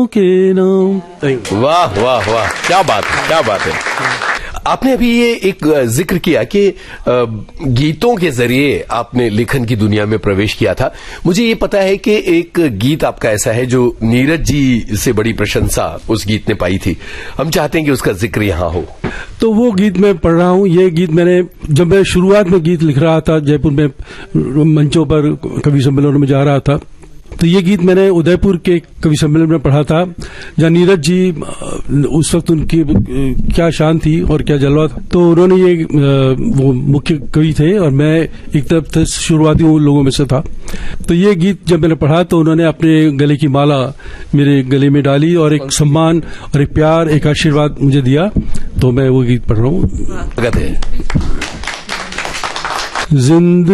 के नाम। वाह वाह वाह, क्या बात है, क्या बात है। आपने अभी ये एक जिक्र किया कि गीतों के जरिए आपने लेखन की दुनिया में प्रवेश किया था। मुझे ये पता है कि एक गीत आपका ऐसा है जो नीरज जी से बड़ी प्रशंसा उस गीत ने पाई थी। हम चाहते हैं कि उसका जिक्र यहां हो। तो वो गीत मैं पढ़ रहा हूँ। ये गीत मैंने, जब मैं शुरुआत में गीत लिख रहा था, जयपुर में मंचों पर कवि सम्मेलनों में जा रहा था, तो ये गीत मैंने उदयपुर के कवि सम्मेलन में पढ़ा था, जहाँ नीरज जी, उस वक्त उनकी क्या शान थी और क्या जलवा था। तो उन्होंने ये, वो मुख्य कवि थे और मैं एक तरफ से शुरुआती लोगों में से था। तो ये गीत जब मैंने पढ़ा तो उन्होंने अपने गले की माला मेरे गले में डाली और एक सम्मान और एक प्यार, एक आशीर्वाद मुझे दिया। तो मैं वो गीत पढ़ रहा हूँ।